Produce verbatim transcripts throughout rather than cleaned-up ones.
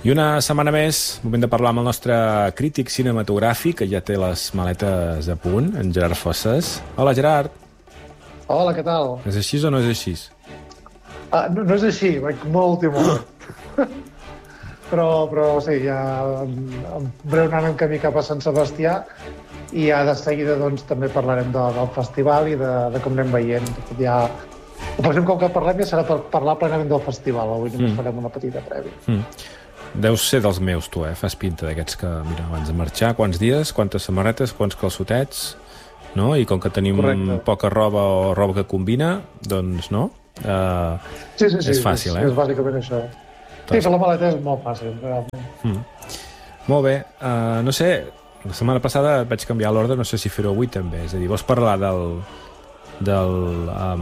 I una setmana més, moment de parlar amb el nostre crític cinematogràfic, que ja té les maletes a punt, en Gerard Fosses. Hola, Gerard. Hola, què tal? És així o no és així? Uh, no, no és així, vaig molt últim moment. però, però sí, ja en breu anant en camí cap a Sant Sebastià i ja de seguida doncs, també parlarem de, del festival i de, de com anem veient. Ja, per exemple, com que parlem ja serà per parlar plenament del festival. Avui només mm. farem una petita prèvia. Mm. Deus ser dels meus, tu, eh? Fas pinta d'aquests que, mira, abans de marxar, quants dies, quantes samarretes, quants calçotets, no? I com que tenim Correcte. poca roba o roba que combina, doncs, no? Uh, sí, sí, sí, és fàcil, és, eh? És bàsicament això. Sí, que la maleta és molt fàcil, realment. Mm. Molt bé. Uh, no sé, la setmana passada vaig canviar l'ordre, no sé si fer-ho avui també. És a dir, vols parlar del del, um,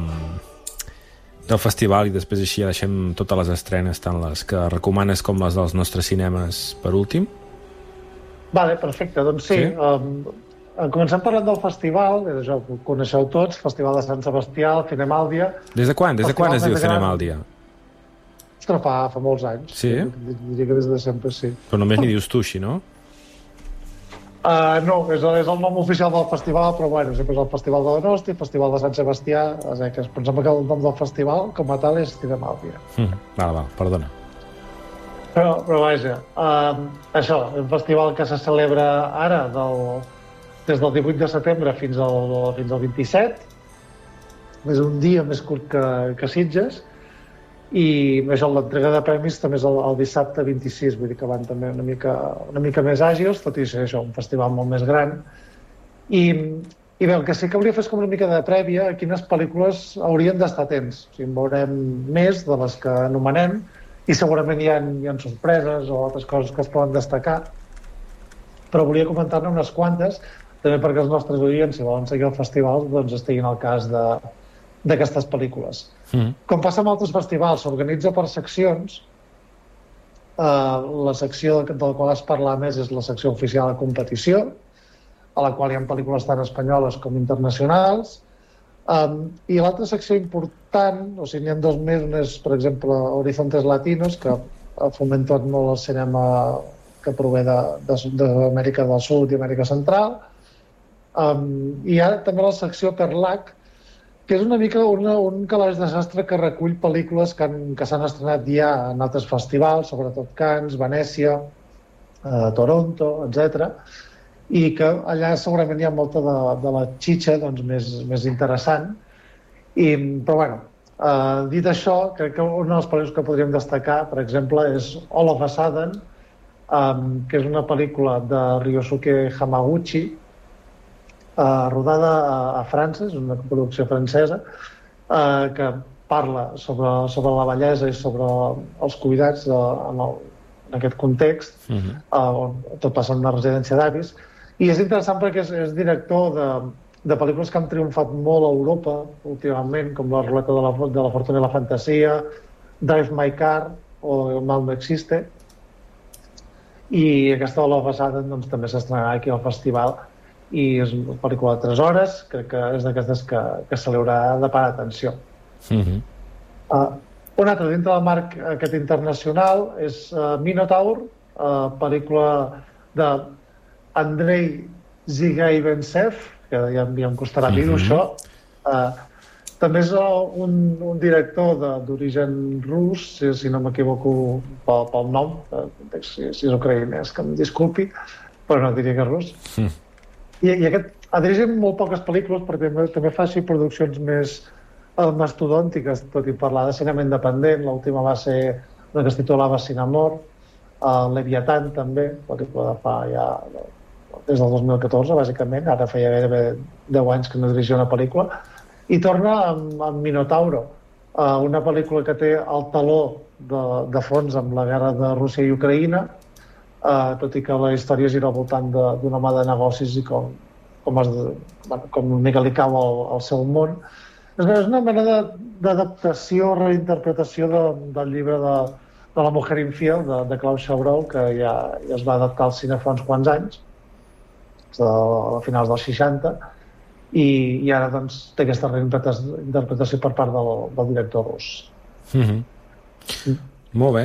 del festival i després així ja deixem totes les estrenes, tant les que recomanes com les dels nostres cinemes per últim? Vale, perfecte. Doncs sí, sí? Um, comencem parlant del festival, és això, ho coneixeu tots, Festival de Sant Sebastià, el Cinemàldia. Des de quan? Des de quan es diu Cinemàldia? Ostres, fa, fa molts anys. Sí? Diria que des de sempre, sí. Però només n'hi dius tu, així, no? Uh, no, és, és el nom oficial del festival, però bueno, sempre és el Festival de Donosti, Festival de Sant Sebastià, a Zeques. Però em sembla que el nom del festival, com a tal, és Cinemàldia. Mm, val, val, perdona. Però, però vaja, uh, això, un festival que se celebra ara del, des del divuit de setembre fins al, fins al vint-i-set. És un dia més curt que, que Sitges. I això, l'entrega de premis també és el, el dissabte vint-i-sis, vull dir que van també una mica, una mica més àgils, tot i ser això, un festival molt més gran. I, i bé, el que sí que hauria de fer és com una mica de prèvia a quines pel·lícules haurien d'estar atents. O sigui, en veurem més de les que anomenem i segurament hi ha, hi ha sorpreses o altres coses que es poden destacar, però volia comentar-ne unes quantes, també perquè els nostres oients, si volen seguir el festival, doncs estiguin al cas de d'aquestes pel·lícules. Mm. Com passa amb altres festivals, s'organitza per seccions. Uh, la secció de la qual es parla més és la secció oficial de competició, a la qual hi ha pel·lícules tant espanyoles com internacionals. Um, I l'altra secció important, o sigui, n'hi ha dos més, un és, per exemple, Horizontes Latinos, que ha fomentat molt el cinema que prové d'Amèrica de, de, del Sud i Amèrica Central. Um, I hi ha també la secció Perlac, que és una mica una, un calaix de sastre que recull pel·lícules que, han, que s'han estrenat ja en altres festivals, sobretot Cannes, Venècia, eh, Toronto, etcètera, i que allà segurament hi ha molta de, de la xitxa doncs, més, més interessant. I, però bueno, eh, dit això, crec que una de les pel·lícules que podríem destacar, per exemple, és All of a Sudden, um, que és una pel·lícula de Ryosuke Hamaguchi, Uh, rodada a, a França, és una producció francesa, uh, que parla sobre, sobre la bellesa i sobre els cuidats de, en, el, en aquest context, uh-huh. uh, on tot passa en una residència d'avis. I és interessant perquè és, és director de, de pel·lícules que han triomfat molt a Europa últimament, com La ruleta de la, de la fortuna i la fantasia, Drive My Car o El mal no existe. I aquesta All of a Sudden doncs, també s'estrenarà aquí al festival, i és una pel·lícula de tres hores, crec que és d'aquestes que, que se li haurà de parar atenció. Mm-hmm. Uh, un altre dintre del marc aquest internacional és uh, Minotaur, uh, pel·lícula d'Andrei Zhigayevtsev, que ja, ja em costarà dir-ho, mm-hmm. això. Uh, també és un, un director d'origen rus, si, si no m'equivoco pel, pel nom, uh, si, si és ucraïnès, que em disculpi, però no diria que és rus. Mm. I, i aquest ha dirigit molt poques pel·lícules perquè també, també fa així produccions més eh, mastodòntiques, tot i parlar de cinema independent. L'última va ser una que es titulava Cinamor, uh, Leviathan també, pel·lícula de fa ja des del dos mil catorze, bàsicament, ara feia gairebé deu anys que no dirigia una pel·lícula, i torna amb, amb Minotauro, uh, una pel·lícula que té el taló de, de fons amb la guerra de Rússia i Ucraïna, Uh, tot i que la història gira al voltant d'un home de negocis i com, com, es, bueno, com una mica li cau al, al seu món. És, és una mena d'adaptació, reinterpretació de, del llibre de, de La mujer infiel, de, de Klaus Chabrol, que ja, ja es va adaptar al cine fa uns quants anys, a, a finals dels seixanta, i, i ara doncs, té aquesta reinterpretació per part del, del director rus. Mm-hmm. Mm. Molt bé.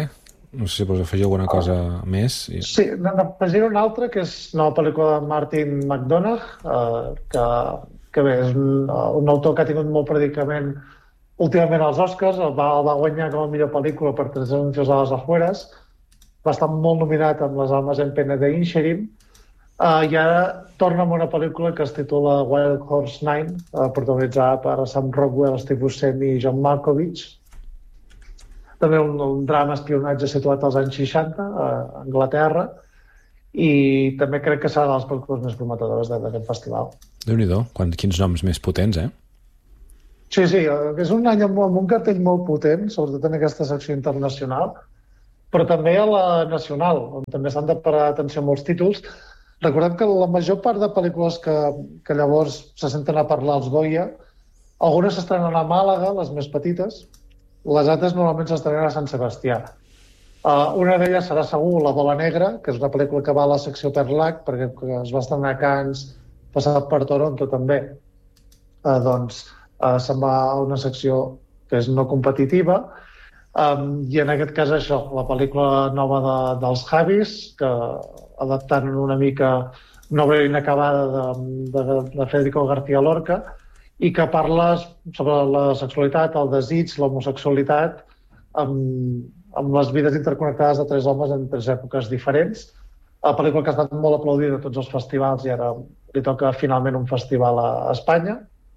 No sé si vols afegir alguna cosa uh, més. Sí, n'afegiré una altra, que és una pel·lícula de Martin McDonagh, uh, que, que bé, és un, uh, un autor que ha tingut molt predicament últimament als Oscars, el va, el va guanyar com a millor pel·lícula per Tres anuncios a les afueres, va estar molt nominat amb les Almes en pena d'Inisherin, uh, i ara torna amb una pel·lícula que es titula Wild Horse Nine, uh, protagonitzada per Sam Rockwell, Steve Buscemi i John Malkovich. També un, un drama espionatge situat als anys seixanta a Anglaterra, i també crec que serà de les pel·lícules més prometedores d'aquest festival. Déu-n'hi-do, quins noms més potents, eh? Sí, sí, és un any amb, amb un cartell molt potent, sobretot en aquesta secció internacional, però també a la nacional, on també s'han de parar atenció a molts títols. Recordem que la major part de pel·lícules que, que llavors se senten a parlar als Goya, algunes s'estrenen a Màlaga, les més petites, les altres normalment s'estrenen a Sant Sebastià. Uh, una d'elles serà segur La Bola Negra, que és una pel·lícula que va a la secció Perlac, perquè es va estrenar a Cannes, passat per Toronto també. Uh, doncs uh, se'n va a una secció que és no competitiva, um, i en aquest cas això, la pel·lícula nova de, dels Javis, que adaptant una mica una obra inacabada de, de, de Federico García Lorca, i que parla sobre la sexualitat, el desig, l'homosexualitat, amb, amb les vides interconnectades de tres homes en tres èpoques diferents. La pel·lícula que ha estat molt aplaudida a tots els festivals i ara li toca finalment un festival a Espanya.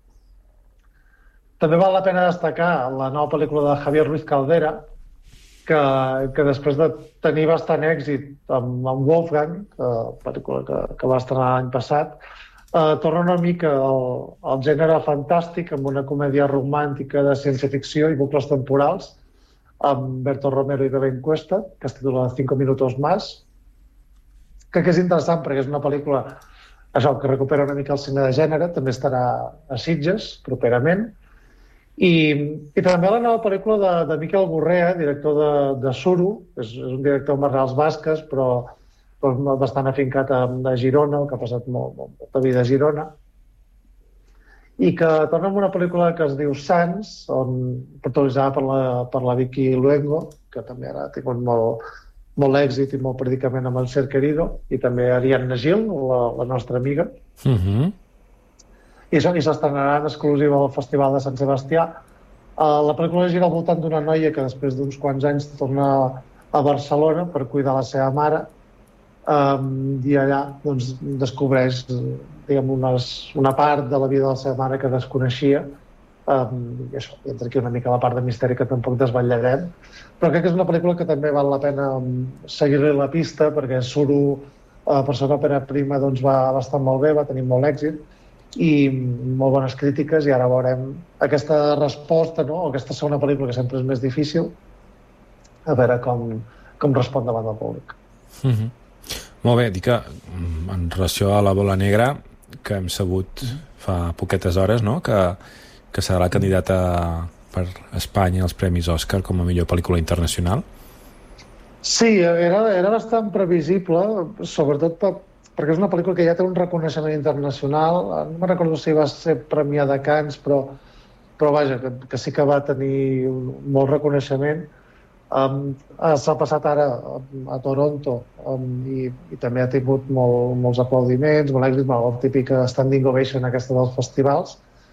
També val la pena destacar la nova pel·lícula de Javier Ruiz Caldera, que, que després de tenir bastant èxit amb, amb Wolfgang, que, pel·lícula que, que va estrenar l'any passat, Uh, torna una mica al, al gènere fantàstic, amb una comèdia romàntica de ciència-ficció i bucles temporals, amb Berto Romero i Belén Cuesta, que es titula Cinco minutos más, que, que és interessant perquè és una pel·lícula això, que recupera una mica el signe de gènere, també estarà a Sitges properament, i, i també la nova pel·lícula de, de Miquel Borrea, director de, de Suro, és, és un director amb arrels basques, però bastant afincat a, a Girona, que ha passat molt, molt, molta vida a Girona, i que torna amb una pel·lícula que es diu Sants, on protagonitzada per la, per la Vicky Luengo, que també ara ha tingut molt, molt èxit i molt predicament amb el Ser Querido, i també Ariadna Gil, la, la nostra amiga. Uh-huh. I, i s'estrenarà en exclusiva al Festival de Sant Sebastià. Uh, la pel·lícula gira al voltant d'una noia que després d'uns quants anys torna a Barcelona per cuidar la seva mare, Um, i allà doncs, descobreix diguem, unes, una part de la vida de la seva mare que desconeixia, um, i això, entra aquí una mica la part de misteri que tampoc desvetllarem, però crec que és una pel·lícula que també val la pena seguir-li la pista, perquè Suro, uh, per ser una òpera prima, doncs, va, va estar molt bé, va tenir molt èxit i molt bones crítiques, i ara veurem aquesta resposta, no? Aquesta segona pel·lícula, que sempre és més difícil, a veure com, com respon davant del públic. Mhm. Molt bé, dic que en relació a La Bola Negra, que hem sabut fa poquetes hores, no? que, que serà la candidata per Espanya als Premis Òscar com a millor pel·lícula internacional. Sí, era, era bastant previsible, sobretot per, perquè és una pel·lícula que ja té un reconeixement internacional. No me'n recordo si va ser premiada a Cannes, però, però vaja, que, que sí que va tenir un, molt reconeixement. Um, s'ha passat ara a, a Toronto, um, i, i també ha tingut molt, molts aplaudiments, molt èxit, el típic standing ovation aquesta dels festivals,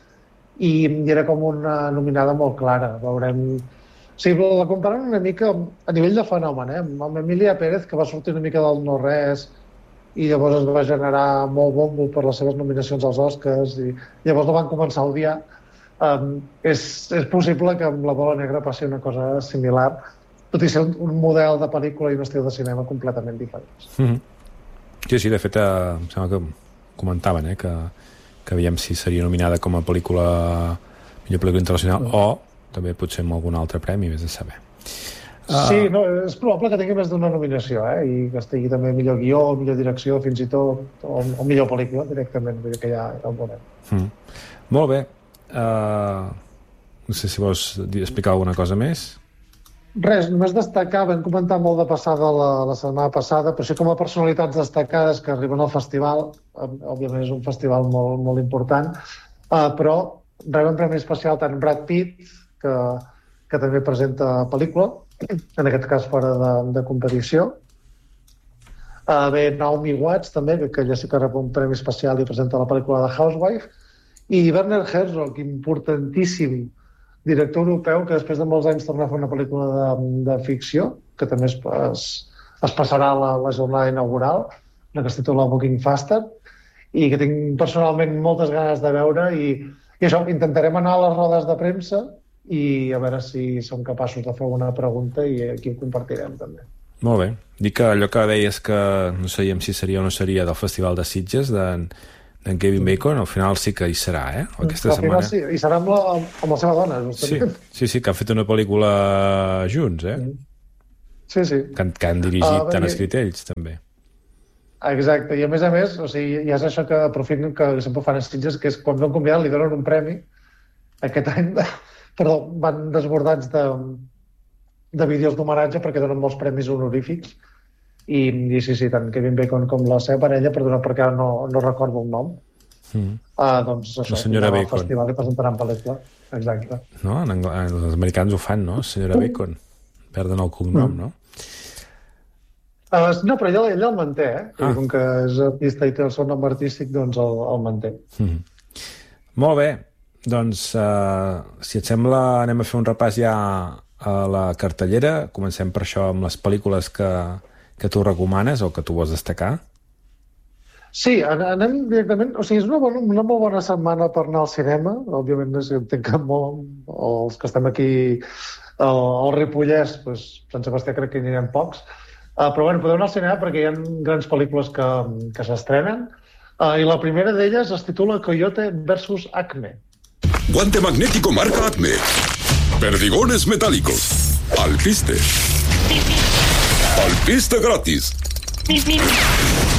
i, i era com una nominada molt clara. Veurem... O sigui, la comparen una mica a nivell de fenomen, eh? Amb Emilia Pérez, que va sortir una mica del no-res i llavors es va generar molt bombo per les seves nominacions als Oscars, i llavors la van començar a odiar. Um, és, és possible que amb La Bola Negra passi una cosa similar, tot i ser un, un model de pel·lícula i un estil de cinema completament diferents. Mm-hmm. Sí, sí, de fet, eh, em sembla que comentaven eh, que, que veiem si seria nominada com a pel·lícula, millor pel·lícula internacional, mm. o també potser amb algun altre premi, vés a saber. Uh... Sí, no, és probable que tingui més d'una nominació, eh? I que estigui també millor guió, millor direcció, fins i tot, o, o millor pel·lícula, directament, que ja, ja ho veurem. Mm. Molt bé. Uh, no sé si vols explicar alguna cosa més. Res, només destacar, vam comentar molt de passada la, la setmana passada, però sí com a personalitats destacades que arriben al festival, òbviament és un festival molt, molt important, uh, però reben premi especial tant Brad Pitt, que, que també presenta pel·lícula, en aquest cas fora de, de competició. Uh, bé, Naomi Watts, també, que, que ella sí que rep un premi especial i presenta la pel·lícula de Housewife, i Werner Herzog, importantíssim director europeu, que després de molts anys torna a fer una pel·lícula de, de ficció, que també es, es, es passarà la, la jornada inaugural, la que es titula Booking Faster, i que tinc personalment moltes ganes de veure, i, i això, intentarem anar a les rodes de premsa i a veure si som capaços de fer una pregunta i aquí ho compartirem també. Molt bé. Dic que allò que deies que no sabíem si seria o no seria del Festival de Sitges d'en, d'en Kevin Bacon, al final sí que hi serà, eh? Aquesta al final setmana. sí, i serà amb la, amb la seva dona, justament. Sí, sí, sí, que han fet una pel·lícula junts, eh? Sí, sí. Que han, que han dirigit, Ah, han i- escrit ells, també. Exacte, i a més a més, o sigui, ja és això que aprofiten que sempre fan a Sitges, que és quan van convidar li donen un premi. Aquest any, perdó, van desbordats de, de vídeos d'homenatge perquè donen molts premis honorífics. I, i sí, sí, tant Kevin Bacon com la seva parella, perdona perquè ara no, no recordo el nom, Mm. ah, doncs això, La senyora aniran al Bacon. festival i presentaran pel·lícula. Exacte. No? En angla... Els americans ho fan, no? Senyora Bacon. Perden el cognom, no? Uh, no, però ella, ella el manté, eh? Ah. I com que és artista i té el seu nom artístic, doncs el, el manté. Mm. Molt bé. Doncs, uh, si et sembla, anem a fer un repàs ja a la cartellera. Comencem per això amb les pel·lícules que, que tu recomanes o que tu vols destacar. Sí, an- anem directament... O sigui, és una, bona, una molt bona setmana per anar al cinema. Òbviament, és, entenc que molt, els que estem aquí al, al Ripollès, doncs, Sant Sebastià crec que hi anirem pocs. Uh, però bueno, podeu anar al cinema perquè hi ha grans pel·lícules que, que s'estrenen. Uh, I la primera d'elles es titula Coyote versus Acme. Guante magnético marca Acme. Perdigones metálicos. Alpiste. Alpiste gratis.